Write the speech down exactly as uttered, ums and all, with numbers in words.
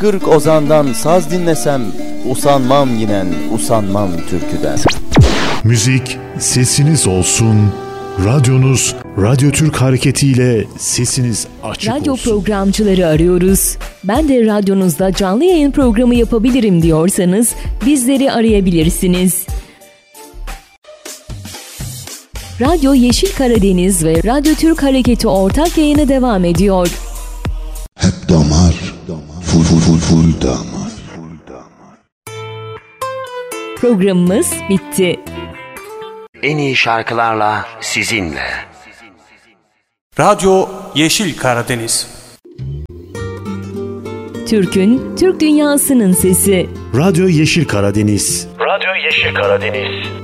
kırk ozandan saz dinlesem, usanmam yinen, usanmam türküden. Müzik sesiniz olsun. Radyonuz Radyo Türk hareketiyle sesiniz açık Radyo olsun. programcıları arıyoruz. Ben de radyonuzda canlı yayın programı yapabilirim diyorsanız bizleri arayabilirsiniz. Radyo Yeşil Karadeniz ve Radyo Türk Hareketi ortak yayını devam ediyor. Hep damar, full full full full damar. Programımız bitti. En iyi şarkılarla sizinle. Radyo Yeşil Karadeniz. Türk'ün, Türk dünyasının sesi. Radyo Yeşil Karadeniz. Radyo Yeşil Karadeniz.